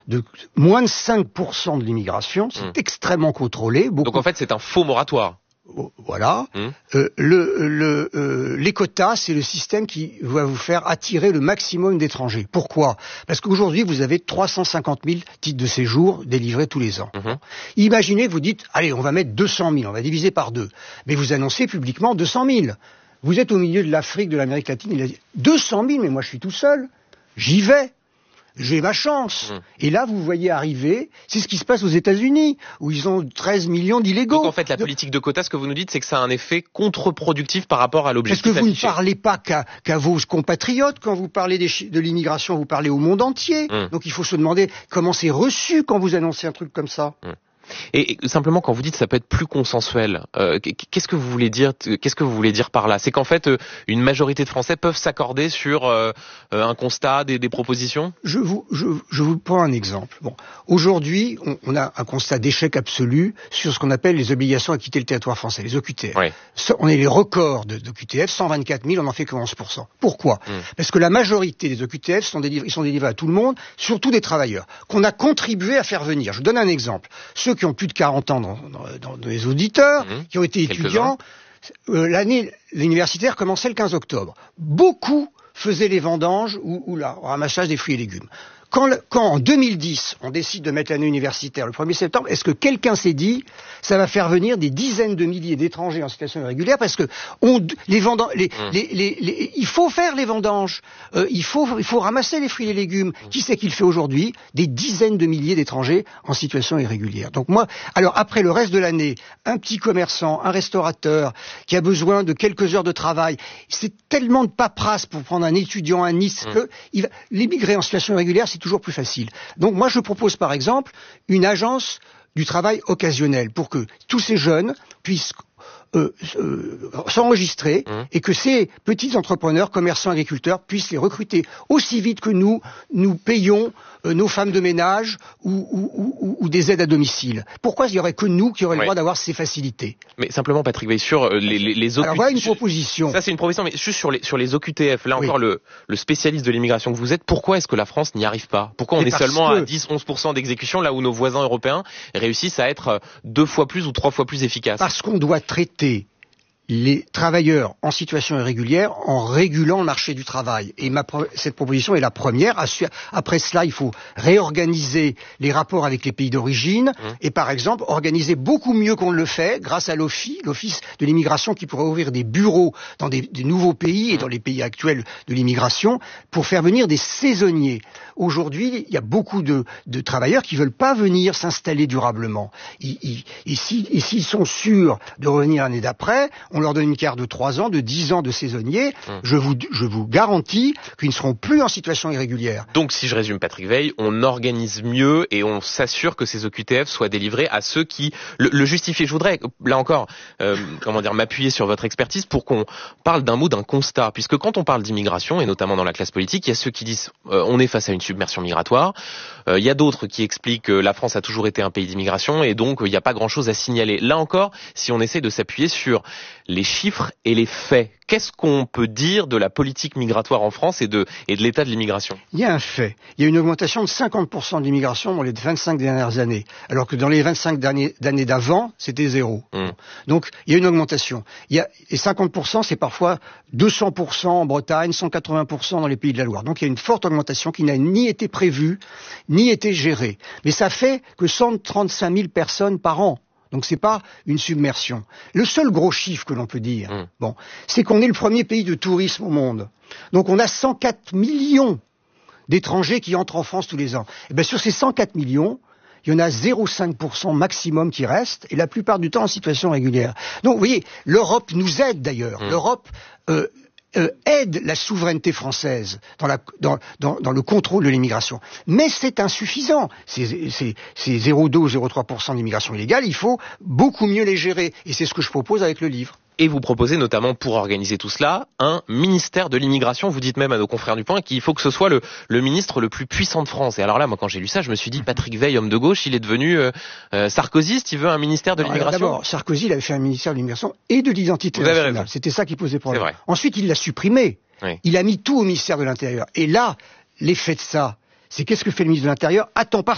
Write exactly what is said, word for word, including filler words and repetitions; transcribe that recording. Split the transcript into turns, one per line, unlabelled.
de moins de cinq pour cent de l'immigration, c'est mmh. extrêmement contrôlé.
Beaucoup... Donc en fait, c'est un faux moratoire.
Voilà. Mmh. Euh, le, le, euh, les quotas, c'est le système qui va vous faire attirer le maximum d'étrangers. Pourquoi ? Parce qu'aujourd'hui, vous avez trois cent cinquante mille titres de séjour délivrés tous les ans. Mmh. Imaginez que vous dites, allez, on va mettre deux cent mille, on va diviser par deux. Mais vous annoncez publiquement deux cent mille. Vous êtes au milieu de l'Afrique, de l'Amérique latine, il a dit, deux cent mille, mais moi je suis tout seul. J'y vais. J'ai ma chance. Mmh. Et là, vous voyez arriver, c'est ce qui se passe aux États-Unis, où ils ont treize millions d'illégaux.
Donc en fait, la politique de quotas, ce que vous nous dites, c'est que ça a un effet contre-productif par rapport à l'objectif
affiché. Parce que vous
affiché.
ne parlez pas qu'à, qu'à vos compatriotes. Quand vous parlez des, de l'immigration, vous parlez au monde entier. Mmh. Donc il faut se demander comment c'est reçu quand vous annoncez un truc comme ça. Mmh.
Et simplement, quand vous dites ça peut être plus consensuel, euh, qu'est-ce que vous voulez dire Qu'est-ce que vous voulez dire par là ? C'est qu'en fait, une majorité de Français peuvent s'accorder sur euh, un constat, des, des propositions ?
Je vous, je, je vous prends un exemple. Bon, aujourd'hui, on, on a un constat d'échec absolu sur ce qu'on appelle les obligations à quitter le territoire français, les O Q T F. Oui. On est les records de, de O Q T F, cent vingt-quatre mille, on n'en fait que onze pour cent. Pourquoi ? mmh. Parce que la majorité des O Q T F sont délivrés, ils sont délivrés à tout le monde, surtout des travailleurs, qu'on a contribué à faire venir. Je vous donne un exemple. Ceux qui ont plus de quarante ans dans, dans, dans les auditeurs, mmh. qui ont été étudiants, euh, l'année universitaire commençait le quinze octobre. Beaucoup faisaient les vendanges ou, ou le ramassage des fruits et légumes. Quand, le, quand en deux mille dix, on décide de mettre l'année universitaire le premier septembre, est-ce que quelqu'un s'est dit ça va faire venir des dizaines de milliers d'étrangers en situation irrégulière parce que on, les vendanges, les, mmh. les, les, les, il faut faire les vendanges, euh, il faut, il faut ramasser les fruits et les légumes. Mmh. Qui c'est qui le fait aujourd'hui ? Des dizaines de milliers d'étrangers en situation irrégulière. Donc moi, alors après le reste de l'année, un petit commerçant, un restaurateur qui a besoin de quelques heures de travail, c'est tellement de paperasse pour prendre un étudiant à Nice mmh. que il va, l'immigré en situation irrégulière, c'est toujours plus facile. Donc moi je propose par exemple une agence du travail occasionnel pour que tous ces jeunes puissent euh, euh, s'enregistrer mmh. et que ces petits entrepreneurs, commerçants, agriculteurs puissent les recruter aussi vite que nous, nous payons euh, nos femmes de ménage ou, ou, ou, ou des aides à domicile. Pourquoi il n'y aurait que nous qui aurions ouais. le droit d'avoir ces facilités ?
Mais simplement, Patrick Weil, sur les, les, les O Q T F...
Alors voilà une proposition.
Ça c'est une proposition, mais juste sur les, sur les O Q T F, là oui. encore le, le spécialiste de l'immigration que vous êtes, pourquoi est-ce que la France n'y arrive pas ? Pourquoi on mais est seulement que... à dix à onze pour cent d'exécution là où nos voisins européens réussissent à être deux fois plus ou trois fois plus efficaces ?
Parce qu'on doit traiter les travailleurs en situation irrégulière en régulant le marché du travail. Et ma pro- cette proposition est la première. Après cela, il faut réorganiser les rapports avec les pays d'origine mmh. et par exemple organiser beaucoup mieux qu'on le fait grâce à l'OFII, l'Office de l'immigration qui pourrait ouvrir des bureaux dans des, des nouveaux pays et dans les pays actuels de l'immigration pour faire venir des saisonniers. Aujourd'hui, il y a beaucoup de, de travailleurs qui veulent pas venir s'installer durablement. Ils, ils, et, si, et s'ils sont sûrs de revenir l'année d'après, on leur donne une carte de trois ans, de dix ans de saisonniers, mmh. je vous, je vous garantis qu'ils ne seront plus en situation irrégulière.
Donc, si je résume Patrick Weil, on organise mieux et on s'assure que ces O Q T F soient délivrés à ceux qui le, le justifient. Je voudrais, là encore, euh, comment dire, m'appuyer sur votre expertise pour qu'on parle d'un mot, d'un constat. Puisque quand on parle d'immigration, et notamment dans la classe politique, il y a ceux qui disent euh, on est face à une submersion migratoire. Euh, il y a d'autres qui expliquent que la France a toujours été un pays d'immigration et donc il n'y a pas grand-chose à signaler. Là encore, si on essaie de s'appuyer sur les chiffres et les faits, qu'est-ce qu'on peut dire de la politique migratoire en France et de, et de l'état de l'immigration ?
Il y a un fait. Il y a une augmentation de cinquante pour cent de l'immigration dans les vingt-cinq dernières années, alors que dans les vingt-cinq dernières années d'avant, c'était zéro. Mmh. Donc, il y a une augmentation. Il y a, et cinquante pour cent, c'est parfois deux cents pour cent en Bretagne, cent quatre-vingts pour cent dans les Pays de la Loire. Donc, il y a une forte augmentation qui n'a ni été prévue, ni été gérée. Mais ça fait que cent trente-cinq mille personnes par an. Donc c'est pas une submersion. Le seul gros chiffre que l'on peut dire, mmh. bon, c'est qu'on est le premier pays de tourisme au monde. Donc on a cent quatre millions d'étrangers qui entrent en France tous les ans. Et bien sur ces cent quatre millions, il y en a zéro virgule cinq pour cent maximum qui restent, et la plupart du temps en situation régulière. Donc vous voyez, l'Europe nous aide d'ailleurs. Mmh. L'Europe euh, Euh, aide la souveraineté française dans, la, dans, dans, dans le contrôle de l'immigration. Mais c'est insuffisant. C'est, c'est, c'est zéro virgule deux ou zéro virgule trois pour cent d'immigration illégale, il faut beaucoup mieux les gérer. Et c'est ce que je propose avec le livre.
Et vous proposez notamment, pour organiser tout cela, un ministère de l'immigration. Vous dites même à nos confrères du Point qu'il faut que ce soit le, le ministre le plus puissant de France. Et alors là, moi, quand j'ai lu ça, je me suis dit, Patrick Weil, homme de gauche, il est devenu euh, euh, sarkozyste, il veut un ministère de l'immigration.
Alors, d'abord, Sarkozy, il avait fait un ministère de l'immigration et de l'identité nationale. C'était ça qui posait problème. Ensuite, il l'a supprimé. Oui. Il a mis tout au ministère de l'Intérieur. Et là, l'effet de ça, c'est qu'est-ce que fait le ministre de l'Intérieur ? À temps partiel.